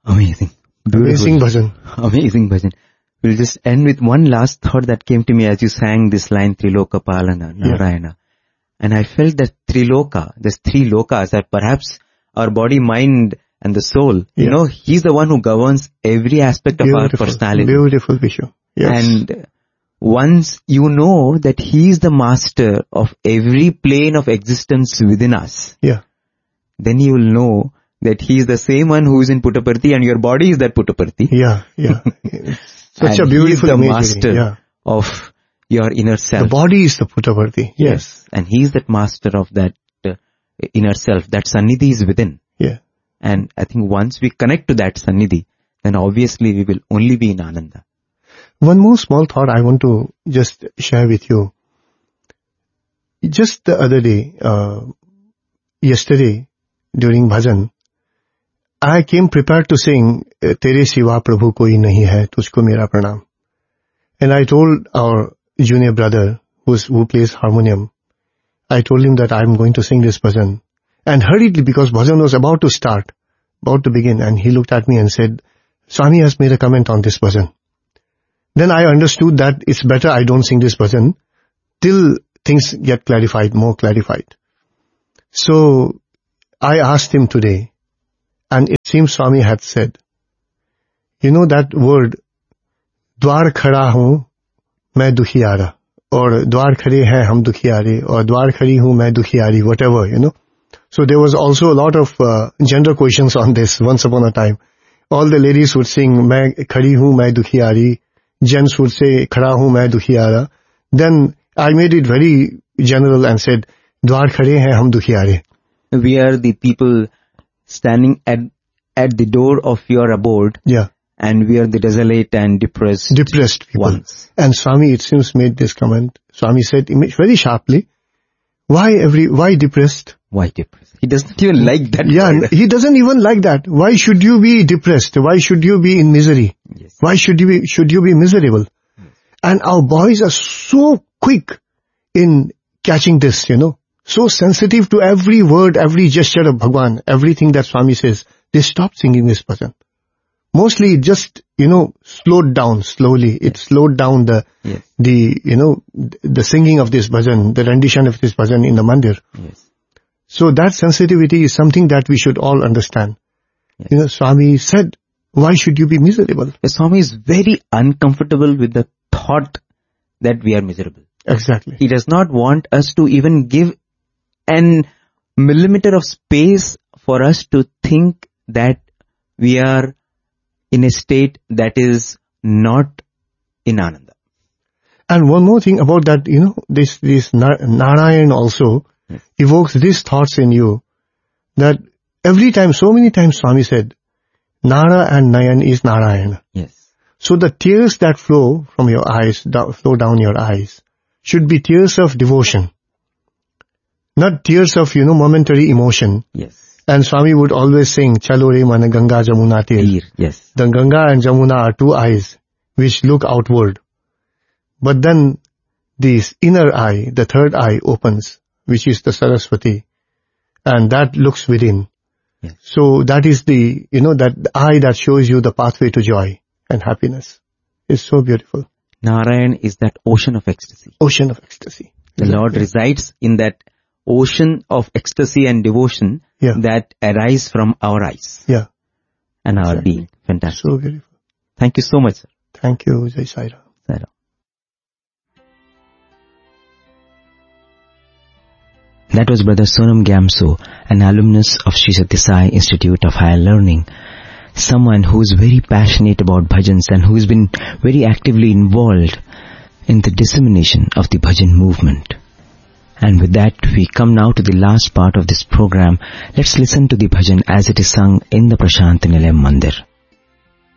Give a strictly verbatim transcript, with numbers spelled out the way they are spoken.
Amazing. Beautiful. Amazing bhajan. Amazing bhajan. We'll just end with one last thought that came to me as you sang this line, Triloka Palana, Narayana. Yeah. And I felt that Triloka, there's three lokas, that perhaps our body, mind and the soul, yeah. you know, he's the one who governs every aspect of beautiful, our personality. Beautiful, Vishu. Yes. And once you know that he is the master of every plane of existence within us, yeah. then you will know that he is the same one who is in Puttaparthi and your body is that Puttaparthi. Yeah, yeah. Such a beautiful he is the imagery. master yeah. of your inner self. The body is the Puttaparthi. Yes. yes. And he is that master of that uh, inner self. That Sannidhi is within. Yeah. And I think once we connect to that Sannidhi, then obviously we will only be in Ananda. One more small thought I want to just share with you. Just the other day, uh, yesterday, during bhajan, I came prepared to sing, Tere Siva Prabhu Koi Nahi Hai, Tujhko Mera Pranam. And I told our junior brother, who's, who plays harmonium, I told him that I'm going to sing this bhajan. And hurriedly, because bhajan was about to start, about to begin, and he looked at me and said, Swami has made a comment on this bhajan. Then I understood that it's better I don't sing this bhajan till things get clarified, more clarified. So I asked him today, and it seems Swami had said, you know that word, Dwar khada hoon, main dukhiara, or Dwar khade hai hum dukhiare, or Dwar khadi hoon, main dukhiari, whatever, you know. So there was also a lot of uh, gender questions on this once upon a time. All the ladies would sing, main khadi hoon, main dukhiari. Gents would say, khada hoon, main dukhiara. Then I made it very general and said, Dwar khade hai hum dukhiare. We are the people standing at at the door of your abode. Yeah. And we are the desolate and depressed Depressed people. ones. And Swami, it seems, made this comment. Swami said very sharply, why every, why depressed? Why depressed? He doesn't even like that. Yeah, word. He doesn't even like that. Why should you be depressed? Why should you be in misery? Yes. Why should you be, should you be miserable? Yes. And our boys are so quick in catching this, you know, so sensitive to every word, every gesture of Bhagwan, everything that Swami says. They stopped singing this bhajan. Mostly it just, you know, slowed down slowly. It yes. slowed down the, yes. the, you know, the singing of this bhajan, the rendition of this bhajan in the mandir. Yes. So that sensitivity is something that we should all understand. Yes. You know, Swami said, why should you be miserable? The Swami is very uncomfortable with the thought that we are miserable. Exactly. He does not want us to even give an millimeter of space for us to think that we are in a state that is not in Ananda. And one more thing about that, you know, this, this Narayan also yes. evokes these thoughts in you, that every time, so many times Swami said, Nara and Nayan is Narayana. Yes. So the tears that flow from your eyes, flow down your eyes, should be tears of devotion. Not tears of, you know, momentary emotion. Yes. And Swami would always sing, Chalo re mana Ganga Jamuna tir. Yes. The Ganga and Jamuna are two eyes which look outward. But then this inner eye, the third eye opens, which is the Saraswati. And that looks within. Yes. So that is the, you know, that eye that shows you the pathway to joy and happiness. It's so beautiful. Narayan is that ocean of ecstasy. Ocean of ecstasy. The exactly. Lord resides in that ocean of ecstasy and devotion yeah. that arise from our eyes. Yeah. And our exactly. being. Fantastic. So beautiful. Thank you so much, sir. Thank you, Jai Sai Ram. Sai Ram. That was Brother Sonam Gyamso, an alumnus of Sri Sathya Sai Institute of Higher Learning. Someone who is very passionate about bhajans and who has been very actively involved in the dissemination of the bhajan movement. And with that, we come now to the last part of this program. Let's listen to the bhajan as it is sung in the Prashant Nilayam Mandir.